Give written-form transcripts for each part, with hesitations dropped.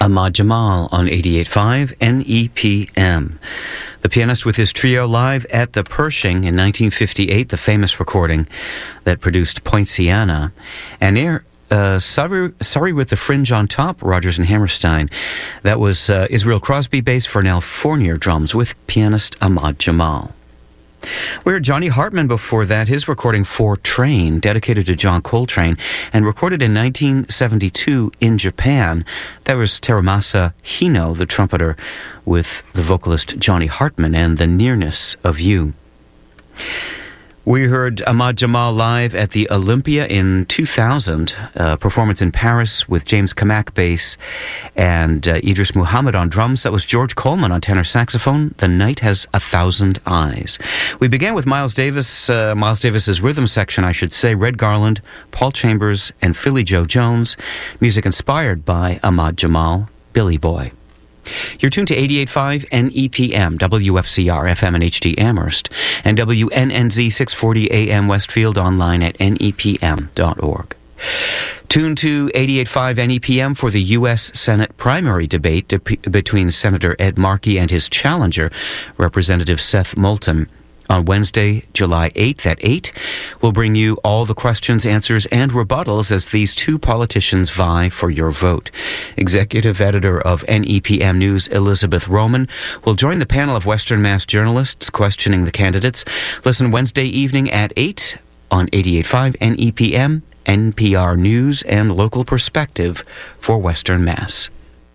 Ahmad Jamal on 88.5 NEPM. The pianist with his trio live at the Pershing in 1958, the famous recording that produced Poinciana. And Sorry with the Fringe on Top, Rodgers and Hammerstein. That was Israel Crosby bass, Vernell Fournier drums with pianist Ahmad Jamal. We heard Johnny Hartman before that, his recording For Train, dedicated to John Coltrane, and recorded in 1972 in Japan. That was Terumasa Hino, the trumpeter, with the vocalist Johnny Hartman and The Nearness of You. We heard Ahmad Jamal live at the Olympia in 2000, a performance in Paris with James Kamak bass and Idris Muhammad on drums. That was George Coleman on tenor saxophone. The Night Has 1,000 Eyes. We began with Miles Davis's rhythm section, I should say, Red Garland, Paul Chambers, and Philly Joe Jones. Music inspired by Ahmad Jamal, Billy Boy. You're tuned to 88.5 NEPM, WFCR, FM and HD Amherst, and WNNZ 640 AM Westfield, online at nepm.org. Tuned to 88.5 NEPM for the U.S. Senate primary debate between Senator Ed Markey and his challenger, Representative Seth Moulton. On Wednesday, July 8th at 8, we'll bring you all the questions, answers, and rebuttals as these two politicians vie for your vote. Executive editor of NEPM News, Elizabeth Roman, will join the panel of Western Mass journalists questioning the candidates. Listen Wednesday evening at 8 on 88.5 NEPM, NPR News, and Local Perspective for Western Mass.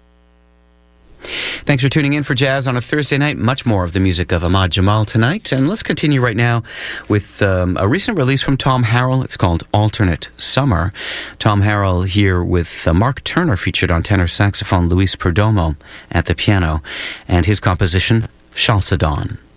Thanks for tuning in for Jazz on a Thursday night. Much more of the music of Ahmad Jamal tonight. And let's continue right now with a recent release from Tom Harrell. It's called Alternate Summer. Tom Harrell here with Mark Turner featured on tenor saxophone, Luis Perdomo at the piano, and his composition, Chalcedon.